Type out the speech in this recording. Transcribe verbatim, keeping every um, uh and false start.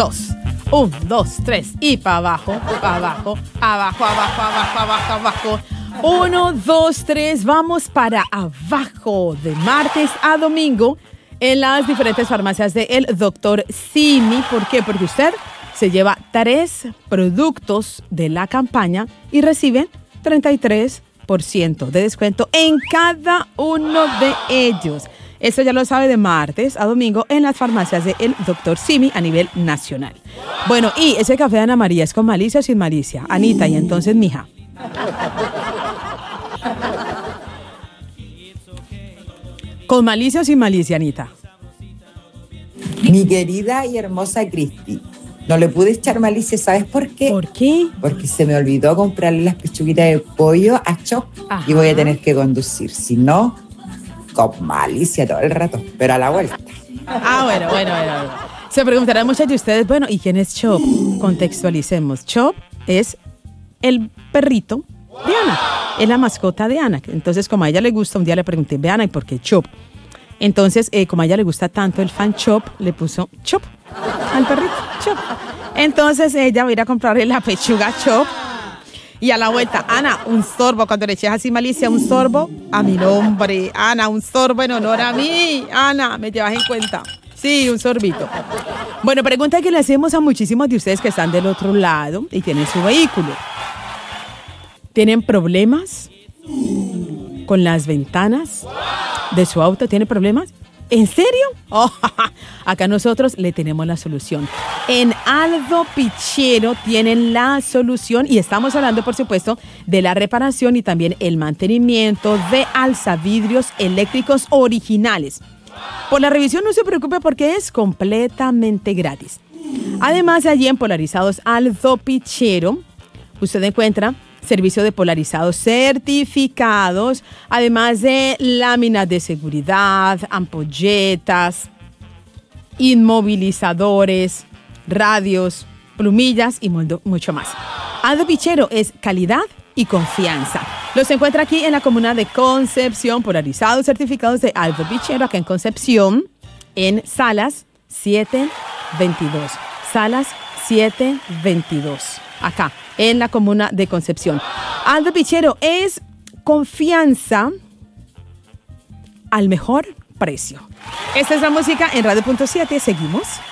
dos. Un, dos, tres. Y para abajo, para abajo, abajo, abajo, abajo, abajo, abajo. Uno, dos, tres. Vamos para abajo de martes a domingo en las diferentes farmacias del doctor Simi. ¿Por qué? Porque usted se lleva tres productos de la campaña y recibe treinta y tres por ciento de descuento en cada uno de ellos. Eso ya lo sabe de martes a domingo en las farmacias del doctor Simi a nivel nacional. Bueno, y ese café de Ana María es con malicia o sin malicia. Anita, y entonces, mija. ¿Con malicia o sin malicia, Anita? Mi querida y hermosa Cristi, no le pude echar malicia, ¿sabes por qué? ¿Por qué? Porque se me olvidó comprarle las pechuguitas de pollo a Chop. Ajá. Y voy a tener que conducir, si no, con malicia todo el rato, pero a la vuelta. Ah, bueno, bueno, bueno. bueno. Se preguntarán muchas de ustedes, bueno, ¿y quién es Chop? Contextualicemos. Chop es el perrito de Ana, es la mascota de Ana. Entonces, como a ella le gusta, un día le pregunté, ve Ana, ¿y por qué Chop? Entonces, eh, como a ella le gusta tanto el fan Chop, le puso Chop al perrito, Chop. Entonces, ella va a ir a comprarle la pechuga Chop. Y a la vuelta, Ana, un sorbo, cuando le eches así malicia, un sorbo a mi nombre. Ana, un sorbo en honor a mí. Ana, ¿me llevas en cuenta? Sí, un sorbito. Bueno, pregunta que le hacemos a muchísimos de ustedes que están del otro lado y tienen su vehículo. ¿Tienen problemas con las ventanas de su auto? ¿Tienen problemas? ¿En serio? Oh, acá nosotros le tenemos la solución. En Aldo Pichero tienen la solución y estamos hablando, por supuesto, de la reparación y también el mantenimiento de alzavidrios eléctricos originales. Por la revisión no se preocupe porque es completamente gratis. Además, allí en Polarizados Aldo Pichero, usted encuentra servicio de polarizados certificados, además de láminas de seguridad, ampolletas, inmovilizadores, radios, plumillas y mucho más. Aldo Pichero es calidad y confianza. Los encuentra aquí en la comuna de Concepción, polarizados certificados de Aldo Pichero, acá en Concepción, en Salas siete veintidós. Salas siete veintidós. Acá, en la comuna de Concepción. Aldo Pichero es confianza al mejor precio. Esta es la música en Radio Punto siete. Seguimos.